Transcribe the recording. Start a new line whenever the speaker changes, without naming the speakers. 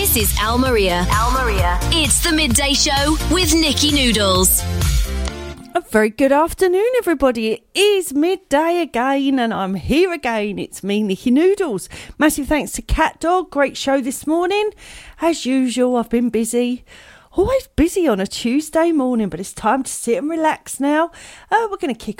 This is Al Maria. It's the Midday Show with Nikki Noodles.
A very good afternoon, everybody. It is midday again, and I'm here again. It's me, Nikki Noodles. Massive thanks to Cat Dog. Great show this morning. As usual, I've been busy. Always busy on a Tuesday morning, but it's time to sit and relax now. We're going to kick